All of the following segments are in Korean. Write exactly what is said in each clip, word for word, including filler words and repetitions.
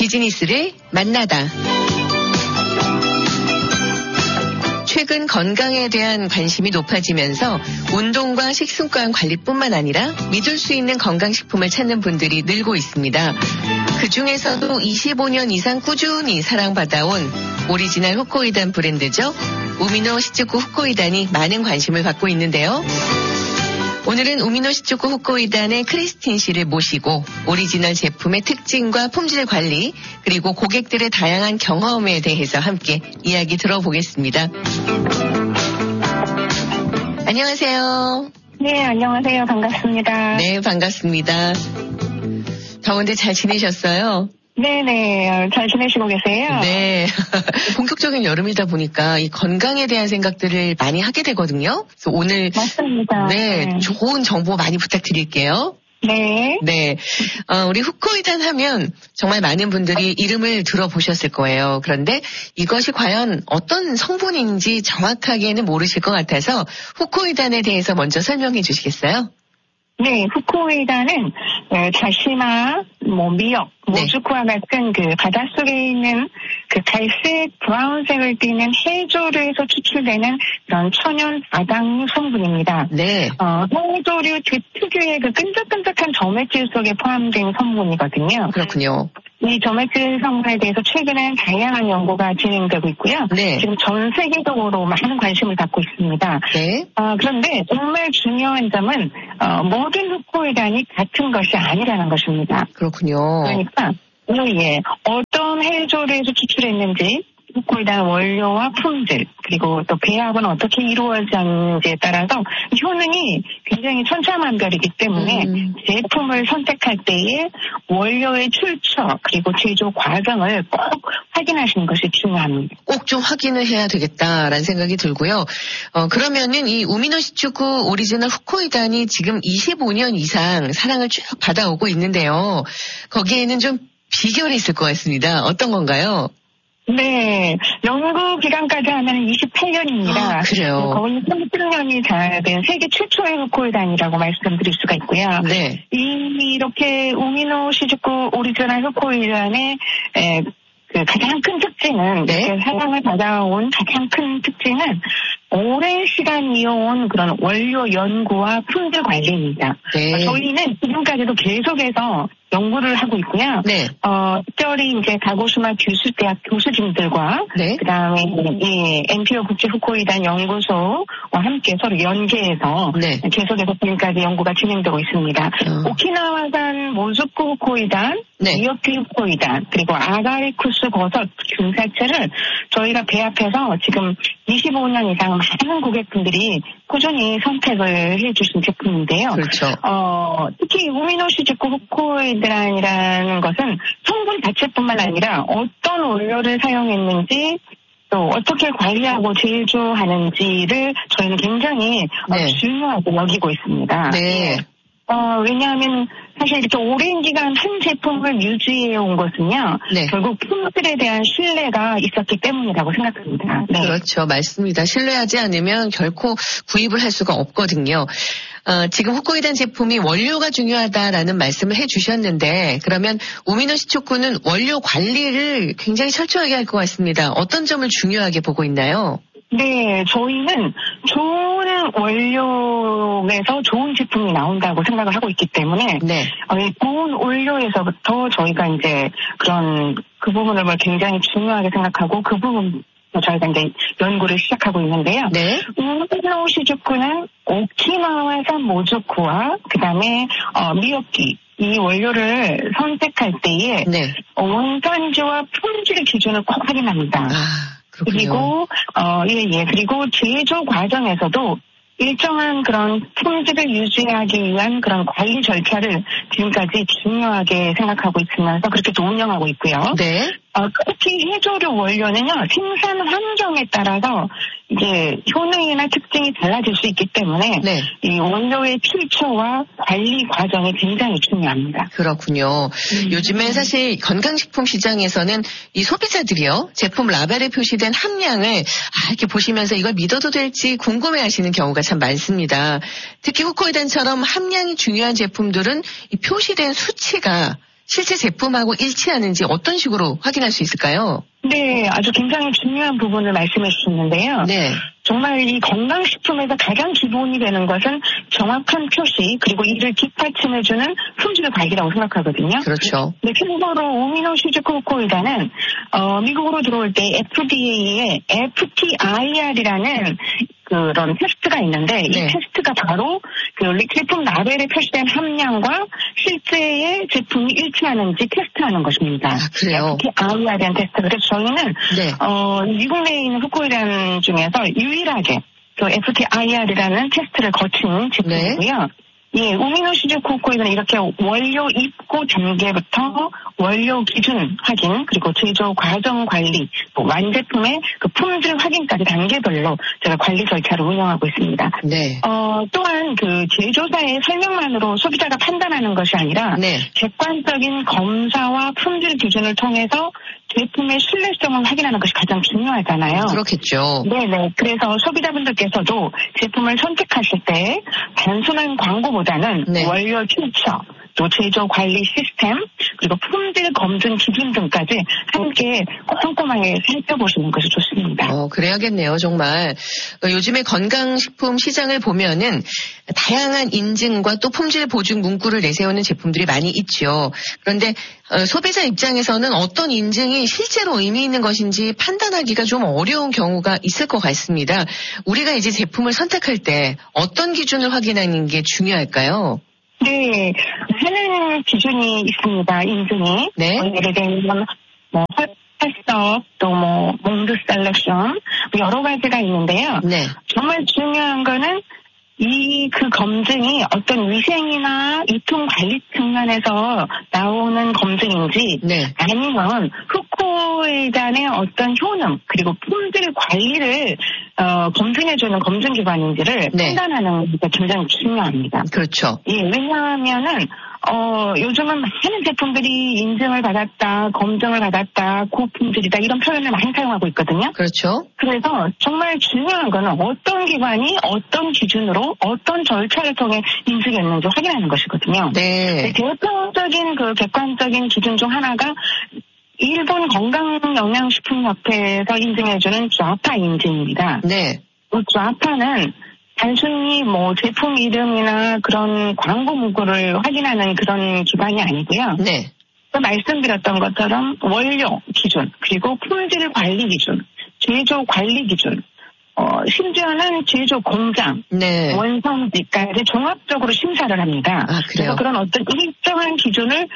비즈니스를 만나다. 최근 건강에 대한 관심이 높아지면서 운동과 식습관 관리뿐만 아니라 믿을 수 있는 건강식품을 찾는 분들이 늘고 있습니다. 그중에서도 이십오 년 이상 꾸준히 사랑받아온 오리지널 후코이단 브랜드죠. 우미노 시즈쿠 후코이단이 많은 관심을 받고 있는데요. 오늘은 우미노 시즈쿠 후코이단의 크리스틴 씨를 모시고 오리지널 제품의 특징과 품질 관리 그리고 고객들의 다양한 경험에 대해서 함께 이야기 들어보겠습니다. 안녕하세요. 네, 안녕하세요. 반갑습니다. 네, 반갑습니다. 더운데 잘 지내셨어요? 네네, 잘 지내시고 계세요? 네. 본격적인 여름이다 보니까 이 건강에 대한 생각들을 많이 하게 되거든요. 그래서 오늘. 맞습니다. 네, 네. 좋은 정보 많이 부탁드릴게요. 네. 네. 어, 우리 후코이단 하면 정말 많은 분들이 이름을 들어보셨을 거예요. 그런데 이것이 과연 어떤 성분인지 정확하게는 모르실 것 같아서 후코이단에 대해서 먼저 설명해 주시겠어요? 네, 후코이단은 어, 다시마, 뭐 미역, 모주쿠와 네. 같은 그 바닷속에 있는 그 갈색, 브라운색을 띠는 해조류에서 추출되는 그런 천연 아당 성분입니다. 네. 어, 해조류 특유의 그 끈적끈적한 점액질 속에 포함된 성분이거든요. 그렇군요. 이 점액질 성분에 대해서 최근엔 다양한 연구가 진행되고 있고요. 네. 지금 전 세계적으로 많은 관심을 받고 있습니다. 네. 어, 그런데 정말 중요한 점은 어, 모든 후코이단이 같은 것이 아니라는 것입니다. 그렇군요. 그러니까 예, 어떤 해조류에서 추출했는지 후코이단 원료와 품질 그리고 또 배합은 어떻게 이루어졌는지에 따라서 효능이 굉장히 천차만별이기 때문에 음. 제품을 선택할 때에 원료의 출처 그리고 제조 과정을 꼭 확인하시는 것이 중요합니다. 꼭 좀 확인을 해야 되겠다라는 생각이 들고요. 어, 그러면은 이 우미노 시즈쿠 오리지널 후코이단이 지금 이십오 년 이상 사랑을 쭉 받아오고 있는데요. 거기에는 좀 비결이 있을 것 같습니다. 어떤 건가요? 네, 연구 기간까지 하면 이십팔 년입니다. 아, 그래요? 거의 삼십 년이 다 된 세계 최초의 후코이단이라고 말씀드릴 수가 있고요. 네. 이, 이렇게 우미노 시즈쿠 오리지널 후코이단의 에, 그 가장 큰 특징은, 네. 사랑을 받아온 가장 큰 특징은 오랜 시간 이어온 그런 원료 연구와 품질 관리입니다. 네. 저희는 지금까지도 계속해서 연구를 하고 있고요. 네. 어, 특별히 이제 가고시마 규슈대학 교수진들과 네. 그다음에 이 엔피오 국제 후코이단 연구소와 함께 서로 연계해서 네. 계속해서 지금까지 연구가 진행되고 있습니다. 어. 오키나와산 모즈쿠 후코이단, 네. 미야키 후코이단, 그리고 아가리쿠스 버섯 균사체를 저희가 배합해서 지금 이십오 년 이상 많은 고객분들이 꾸준히 선택을 해주신 제품인데요. 그렇죠. 어, 특히 우미노 시즈쿠 후코이단이라는 것은 성분 자체뿐만 아니라 어떤 원료를 사용했는지 또 어떻게 관리하고 제조하는지를 저희는 굉장히 네. 어, 중요하게 여기고 있습니다. 네. 어, 왜냐하면 사실 이렇게 오랜 기간 한 제품을 유지해 온 것은요. 네. 결국 품질에 대한 신뢰가 있었기 때문이라고 생각합니다. 네. 그렇죠. 맞습니다. 신뢰하지 않으면 결코 구입을 할 수가 없거든요. 어, 지금 후코이단 제품이 원료가 중요하다라는 말씀을 해주셨는데 그러면 우미노 시즈쿠는 원료 관리를 굉장히 철저하게 할 것 같습니다. 어떤 점을 중요하게 보고 있나요? 네, 저희는 좋은 원료에서 좋은 제품이 나온다고 생각을 하고 있기 때문에 네. 어, 좋은 원료에서부터 저희가 이제 그런 그 부분을 굉장히 중요하게 생각하고 그 부분 저희가 이제 연구를 시작하고 있는데요. 네. 우미노 시즈쿠는 오키나와산 모즈쿠와 그다음에 어, 미야키 이 원료를 선택할 때에 네. 원산지와 품질 기준을 꼭 확인합니다. 아. 그렇군요. 그리고 어, 예, 예. 그리고 제조 과정에서도 일정한 그런 품질을 유지하기 위한 그런 관리 절차를 지금까지 중요하게 생각하고 있으면서 그렇게 또 운영하고 있고요. 네. 어, 특히 해조류 원료는요, 생산 환경에 따라서 이제 효능이나 특징이 달라질 수 있기 때문에 네. 이 원료의 출처와 관리 과정이 굉장히 중요합니다. 그렇군요. 음. 요즘에 사실 건강식품 시장에서는 이 소비자들이요, 제품 라벨에 표시된 함량을 아, 이렇게 보시면서 이걸 믿어도 될지 궁금해하시는 경우가 참 많습니다. 특히 후코이단처럼 함량이 중요한 제품들은 이 표시된 수치가 실제 제품하고 일치하는지 어떤 식으로 확인할 수 있을까요? 네, 아주 굉장히 중요한 부분을 말씀해 주셨는데요. 네. 정말 이 건강식품에서 가장 기본이 되는 것은 정확한 표시, 그리고 이를 뒷받침해주는 품질 관리라고 생각하거든요. 그렇죠. 네, 참고로 우미노시즈코코이다는 어, 미국으로 들어올 때 에프디에이의 에프티아이알이라는 그런 테스트가 있는데 네. 이 테스트가 바로 그 제품 라벨에 표시된 함량과 실제의 제품이 일치하는지 테스트하는 것입니다. 아, 그래요? 에프티아이알이라는 테스트. 그래서 저희는 네. 어, 미국 내에 있는 후코이단 중에서 유일하게 그 에프티아이알이라는 테스트를 거친 제품이고요. 네. 예, 우미노시즈 코코이는 이렇게 원료 입고 단계부터 원료 기준 확인, 그리고 제조 과정 관리, 또 완제품의 그 품질 확인까지 단계별로 제가 관리 절차를 운영하고 있습니다. 네. 어, 또한 그 제조사의 설명만으로 소비자가 판단하는 것이 아니라 네. 객관적인 검사와 품질 기준을 통해서 제품의 신뢰성을 확인하는 것이 가장 중요하잖아요. 그렇겠죠. 네네. 그래서 소비자분들께서도 제품을 선택하실 때 단순한 광고보다는 네. 원료 출처, 또 제조 관리 시스템, 그리고 품질 검증 기준 등까지 함께 꼼꼼하게 살펴보시는 것이 좋습니다. 어, 그래야겠네요, 정말. 요즘에 건강식품 시장을 보면은 다양한 인증과 또 품질 보증 문구를 내세우는 제품들이 많이 있죠. 그런데 소비자 입장에서는 어떤 인증이 실제로 의미 있는 것인지 판단하기가 좀 어려운 경우가 있을 것 같습니다. 우리가 이제 제품을 선택할 때 어떤 기준을 확인하는 게 중요할까요? 네, 하는 기준이 있습니다. 인증이. 네. 어, 예를 들면 뭐 혈석, 또 뭐 몽드 셀렉션 여러 가지가 있는데요. 네. 정말 중요한 거는 이 그 검증이 어떤 위생이나 유통 관리 측면에서 나오는 검증인지 네. 아니면 후코이단의 어떤 효능 그리고 품질 관리를 어, 검증해주는 검증기관인지를 네. 판단하는 게 굉장히 중요합니다. 그렇죠. 예, 왜냐하면은 어, 요즘은 많은 제품들이 인증을 받았다, 검증을 받았다, 고품질이다 이런 표현을 많이 사용하고 있거든요. 그렇죠. 그래서 정말 중요한 거는 어떤 기관이 어떤 기준으로 어떤 절차를 통해 인증했는지 확인하는 것이거든요. 네. 대표적인 그 객관적인 기준 중 하나가 일본 건강영양식품협회에서 인증해주는 좌파 인증입니다. 네. 그 좌파는 단순히 뭐 제품 이름이나 그런 광고 문구를 확인하는 그런 기관이 아니고요. 네. 또 말씀드렸던 것처럼 원료 기준, 그리고 품질 관리 기준, 제조 관리 기준, 어, 심지어는 제조 공장, 네. 원성지까지 종합적으로 심사를 합니다. 아, 그래요? 그래서 그런 어떤 일정한 기준을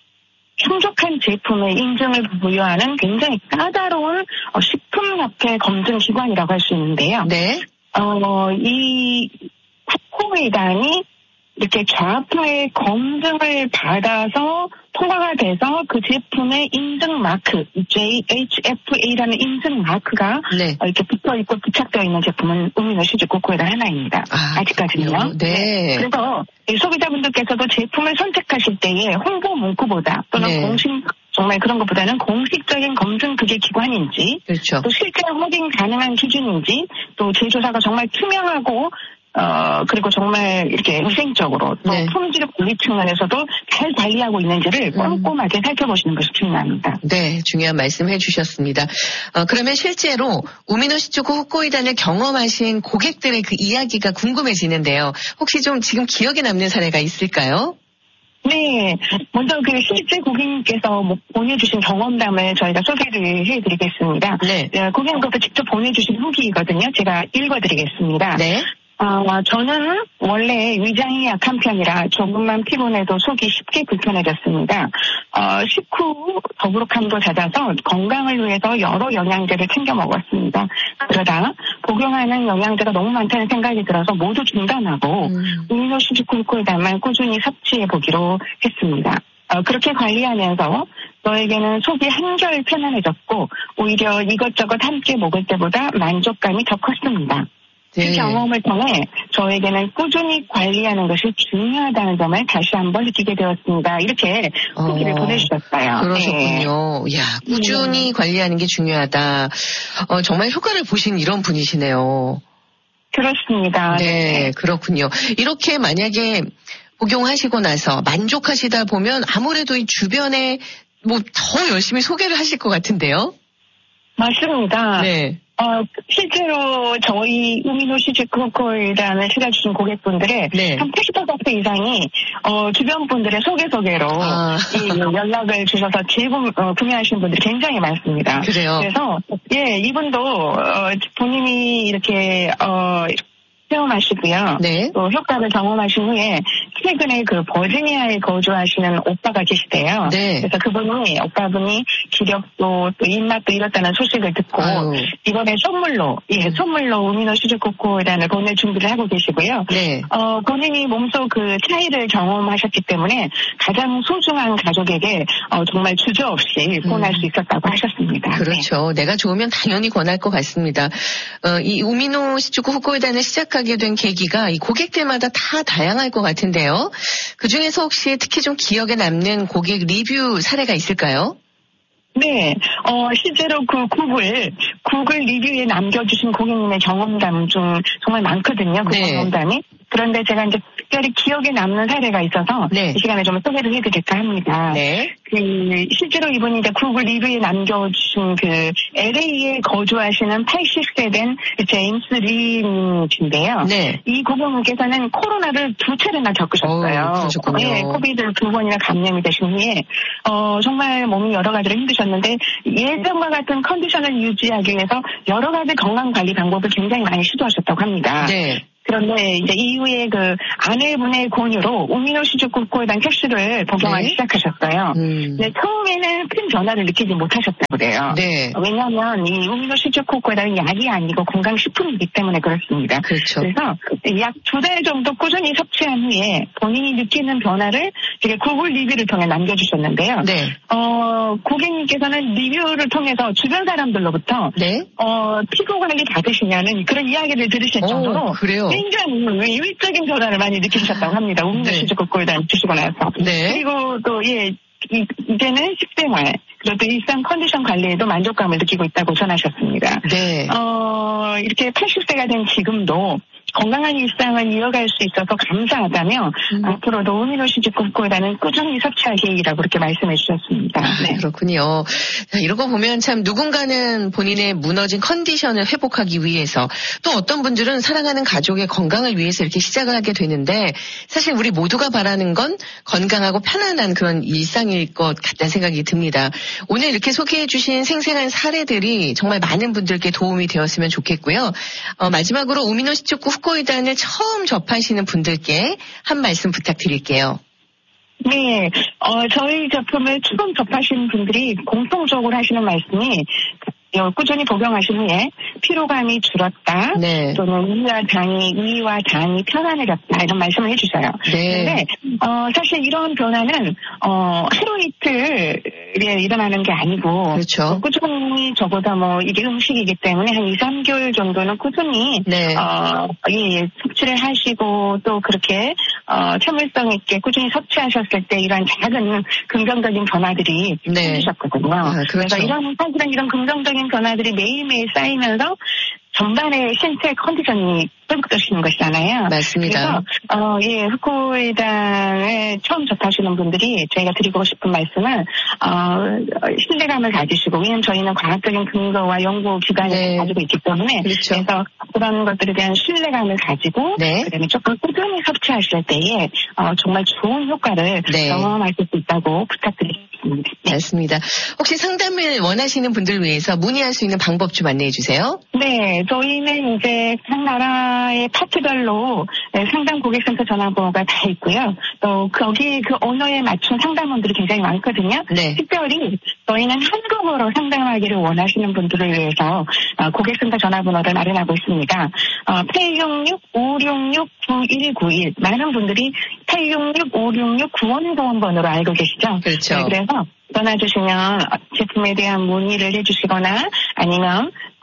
충족한 제품의 인증을 부여하는 굉장히 까다로운 식품협회 검증기관이라고 할 수 있는데요. 네. 어, 이 후코이단이 이렇게 좌파의 검증을 받아서 통과가 돼서 그 제품의 인증 마크, 제이에이치에프에이라는 인증 마크가 네. 이렇게 붙어있고 부착되어 있는 제품은 우미노시즈 코코이단 하나입니다. 아, 아직까지는요. 네. 그래서 소비자분들께서도 제품을 선택하실 때에 홍보 문구보다 또는 네. 공식 정말 그런 것보다는 공식적인 검증 그게 기관인지 그렇죠. 또 실제 확인 가능한 기준인지 또 제조사가 정말 투명하고 어, 그리고 정말 이렇게 위생적으로 또 네. 품질 관리 측면에서도 잘 관리하고 있는지를 꼼꼼하게 음. 살펴보시는 것이 중요합니다. 네, 중요한 말씀 해주셨습니다. 어, 그러면 실제로 우미노시즈코 후코이단을 경험하신 고객들의 그 이야기가 궁금해지는데요. 혹시 좀 지금 기억에 남는 사례가 있을까요? 네, 먼저 그 실제 고객님께서 뭐 보내주신 경험담을 저희가 소개를 해드리겠습니다. 네. 네 고객님께서 직접 보내주신 후기거든요. 제가 읽어드리겠습니다. 네. 어, 저는 원래 위장이 약한 편이라 조금만 피곤해도 속이 쉽게 불편해졌습니다. 어, 식후 더부룩함도 잦아서 건강을 위해서 여러 영양제를 챙겨 먹었습니다. 그러다 복용하는 영양제가 너무 많다는 생각이 들어서 모두 중단하고 우미노시즈 코코이단만 꾸준히 섭취해 보기로 했습니다. 어, 그렇게 관리하면서 저에게는 속이 한결 편안해졌고 오히려 이것저것 함께 먹을 때보다 만족감이 더 컸습니다. 네. 그 경험을 통해 저에게는 꾸준히 관리하는 것이 중요하다는 점을 다시 한번 느끼게 되었습니다. 이렇게 후기를 어, 보내주셨어요. 그러셨군요. 네. 야, 꾸준히 음. 관리하는 게 중요하다. 어, 정말 효과를 보신 이런 분이시네요. 그렇습니다. 네, 네. 그렇군요. 이렇게 만약에 복용하시고 나서 만족하시다 보면 아무래도 이 주변에 뭐 더 열심히 소개를 하실 것 같은데요? 맞습니다. 네. 어, 실제로 저희 우미노 시즈쿠코이라는 찾아주신 고객분들의 네. 한 팔십 퍼센트 이상이 어, 주변 분들의 소개 소개로 아. 이 연락을 주셔서 재구 어, 구매하신 분들이 굉장히 많습니다. 그래요? 그래서 예 이분도 어, 본인이 이렇게 어, 체험하시고요. 네. 또 효과를 경험하신 후에 최근에 그 버지니아에 거주하시는 오빠가 계시대요. 네. 그래서 그분이 오빠분이 기력도 또 입맛도 잃었다는 소식을 듣고 아유. 이번에 선물로 예 선물로 우미노 시즈코코단을 보낼 준비를 하고 계시고요. 네. 어 본인이 몸소 그 차이를 경험하셨기 때문에 가장 소중한 가족에게 어, 정말 주저없이 권할 수 있었다고 하셨습니다. 그렇죠. 네. 내가 좋으면 당연히 권할 것 같습니다. 어, 이 우미노 시즈코코단을 시작하게 된 계기가 이 고객들마다 다 다양할 것 같은데요. 그 중에서 혹시 특히 좀 기억에 남는 고객 리뷰 사례가 있을까요? 네, 어, 실제로 그 구글, 구글 리뷰에 남겨주신 고객님의 경험담 좀 정말 많거든요. 그 네. 경험담이. 그런데 제가 이제 특별히 기억에 남는 사례가 있어서 네. 이 시간에 좀 소개를 해드릴까 합니다. 네. 그 실제로 이분이 이제 구글 리뷰에 남겨주신 그 엘에이에 거주하시는 팔십 세 된 제임스 리님인데요. 네. 이 고객님께서는 코로나를 두 차례나 겪으셨어요. 어, 그러셨군요. 네, 코비드 두 번이나 감염이 되신 후에 어, 정말 몸이 여러 가지로 힘드셨는데 예전과 같은 컨디션을 유지하기 위해서 여러 가지 건강 관리 방법을 굉장히 많이 시도하셨다고 합니다. 네. 그런데 이제 이후에 그 아내분의 권유로 우미노 시즈쿠코에 대한 캡슐을 복용하기 네. 시작하셨어요. 음. 근데 처음에는 큰 변화를 느끼지 못하셨다고 그래요. 네. 왜냐하면 이 우미노 시즈쿠코에는 약이 아니고 건강식품이기 때문에 그렇습니다. 그렇죠. 그래서 약 두 달 정도 꾸준히 섭취한 후에 본인이 느끼는 변화를 되게 구글 리뷰를 통해 남겨주셨는데요. 네. 어, 고객님께서는 리뷰를 통해서 주변 사람들로부터 네. 어, 피부 관리 받으시냐는 그런 이야기를 들으실 오, 정도로 그래요? 굉장히 외적인 변화를 많이 느끼셨다고 합니다. 우미노 네. 시즈쿠코에다 드시고 나서. 네. 그리고 또 예. 이, 이제는 식생활, 그리고 또 일상 컨디션 관리에도 만족감을 느끼고 있다고 전하셨습니다. 네. 어, 이렇게 팔십 세가 된 지금도 건강한 일상을 이어갈 수 있어서 감사하다며 음. 앞으로도 우미노 시즈쿠코에다는 꾸준히 섭취할 계획이라고 그렇게 말씀해 주셨습니다. 아, 네. 그렇군요. 자, 이런 거 보면 참 누군가는 본인의 무너진 컨디션을 회복하기 위해서 또 어떤 분들은 사랑하는 가족의 건강을 위해서 이렇게 시작을 하게 되는데 사실 우리 모두가 바라는 건 건강하고 편안한 그런 일상일 것 같다는 생각이 듭니다. 오늘 이렇게 소개해 주신 생생한 사례들이 정말 많은 분들께 도움이 되었으면 좋겠고요. 어, 마지막으로 우미노 시즈쿠 후코이단을 처음 접하시는 분들께 한 말씀 부탁드릴게요. 네, 어, 저희 제품을 처음 접하시는 분들이 공통적으로 하시는 말씀이 꾸준히 복용하신 후에 피로감이 줄었다. 네. 또는 위와 당이, 위와 당이 편안해졌다. 이런 말씀을 해주셔요. 네. 그런데, 어, 사실 이런 변화는, 어, 하루 이틀에 일어나는 게 아니고. 그렇죠. 꾸준히 적어도 뭐, 이게 음식이기 때문에 한 이, 삼 개월 정도는 꾸준히. 네. 어, 예, 섭취를 하시고 또 그렇게, 어, 참을성 있게 꾸준히 섭취하셨을 때 이런 작은 긍정적인 변화들이 네. 생기셨거든요. 아, 그렇죠. 그래서 이런, 사실은 이런 긍정적인 변화들이 매일매일 쌓이면서 전반의 신체 컨디션이 회복되시는 것이잖아요. 맞습니다. 그래서 어, 예, 후코이단을 처음 접하시는 분들이 저희가 드리고 싶은 말씀은 어, 신뢰감을 가지시고, 왜냐하면 저희는 과학적인 근거와 연구 기관을 네. 가지고 있기 때문에 그렇죠. 그래서 그런 것들에 대한 신뢰감을 가지고 네. 그다음에 조금 꾸준히 섭취하실 때에 어, 정말 좋은 효과를 네. 경험하실 수 있다고 부탁드립니다. 네. 맞습니다. 혹시 상담을 원하시는 분들 위해서 문의할 수 있는 방법 좀 안내해 주세요. 네, 저희는 이제 각 나라의 파트별로 상담 고객센터 전화번호가 다 있고요. 또 거기 그 언어에 맞춘 상담원들이 굉장히 많거든요. 네. 특별히 저희는 한국어로 상담하기를 원하시는 분들을 위해서 고객센터 전화번호를 마련하고 있습니다. 팔육육 오육육 구일구일 많은 분들이 팔육육 오육육 구원구원 번호로 알고 계시죠? 그렇죠. 네, 그래서 전화 주시면 제품에 대한 문의를 해주시거나 아니면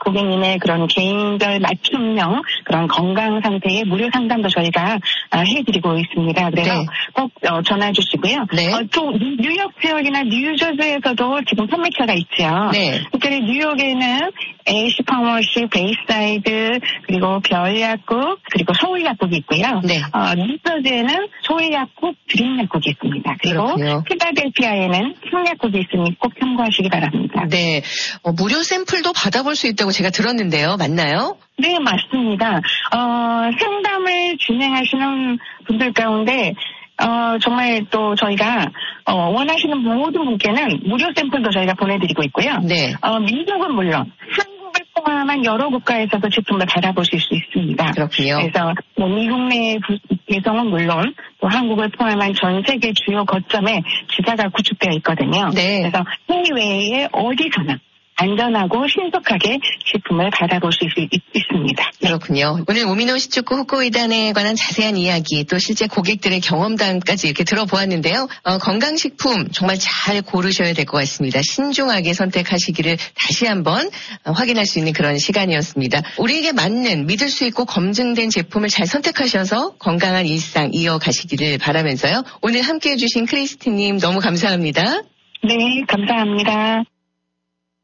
고객님의 그런 개인별 맞춤형 그런 건강 상태의 무료 상담도 저희가 아, 해드리고 있습니다. 그래서 네. 꼭 어, 전화 주시고요. 네. 어, 또 뉴욕 지역이나 뉴저지에서도 지금 판매차가 있죠. 네. 특별히 뉴욕에는 에이씨 파머시, 베이사이드, 그리고 별약국, 그리고 서울약국이 있고요. 네. 어, 뉴저지에는 서울약국, 드림약국이 있습니다. 그리고 그렇군요. 필라델피아에는 흉약국이 있으니 꼭 참고하시기 바랍니다. 네. 어, 무료 샘플도 받아볼 수 있다고 제가 들었는데요. 맞나요? 네, 맞습니다. 어, 상담을 진행하시는 분들 가운데 어, 정말 또 저희가 어, 원하시는 모든 분께는 무료 샘플도 저희가 보내드리고 있고요. 네. 어, 미국은 물론 한국을 포함한 여러 국가에서도 제품을 받아보실 수 있습니다. 그렇군요. 그래서 뭐 미국 내 배송은 물론 또 한국을 포함한 전 세계 주요 거점에 지사가 구축되어 있거든요. 네. 그래서 해외에 어디서나 안전하고 신속하게 제품을 받아보실 수 있, 있습니다. 그렇군요. 오늘 오미노 시초코 후코이단에 관한 자세한 이야기 또 실제 고객들의 경험담까지 이렇게 들어보았는데요. 어, 건강식품 정말 잘 고르셔야 될 것 같습니다. 신중하게 선택하시기를 다시 한번 어, 확인할 수 있는 그런 시간이었습니다. 우리에게 맞는 믿을 수 있고 검증된 제품을 잘 선택하셔서 건강한 일상 이어가시기를 바라면서요. 오늘 함께해 주신 크리스티님 너무 감사합니다. 네, 감사합니다.